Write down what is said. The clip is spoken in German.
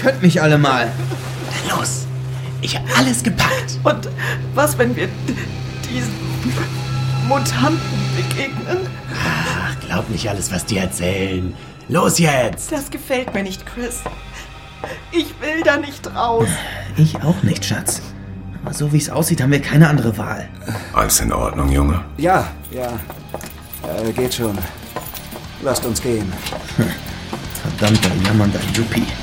Könnt mich alle mal. Na los, ich hab alles gepackt. Und was, wenn wir diesen Mutanten begegnen? Ach, glaub nicht alles, was die erzählen. Los jetzt! Das gefällt mir nicht, Chris. Ich will da nicht raus. Ich auch nicht, Schatz. Aber so wie es aussieht, haben wir keine andere Wahl. Alles in Ordnung, Junge? Ja. Geht schon. Lasst uns gehen. Verdammter jammernder Yuppie.